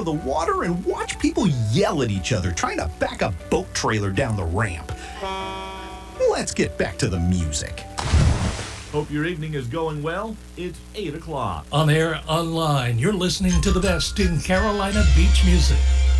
of the water and watch people yell at each other trying to back a boat trailer down the ramp. Let's get back to the music. Hope your evening is going well. It's 8 o'clock. On air, online, you're listening to the best in Carolina beach music.